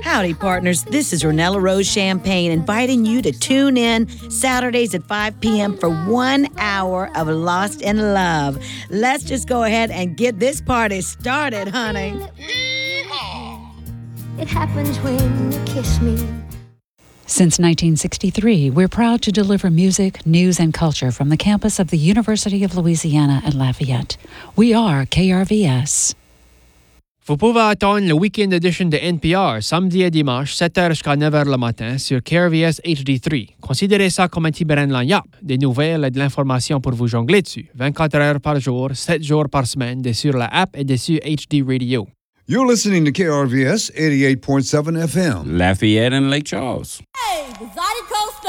Howdy, partners. This is Ornella Rose Champagne inviting you to tune in Saturdays at 5 p.m. for 1 hour of Lost in Love. Let's just go ahead and get this party started, honey. It happens when you kiss me. Since 1963, we're proud to deliver music, news, and culture from the campus of the University of Louisiana at Lafayette. We are KRVS. Vous pouvez attendre le Weekend Edition de NPR samedi et dimanche 7h jusqu'à 9h le matin sur KRVS HD3. Considérez ça comme un petit brin de lagnac. Des nouvelles et de l'information pour vous jongler dessus. 24 heures par jour, 7 jours par semaine, sur la app et sur HD Radio. You're listening to KRVS 88.7 FM. Lafayette and Lake Charles. Hey, the Zodi Coast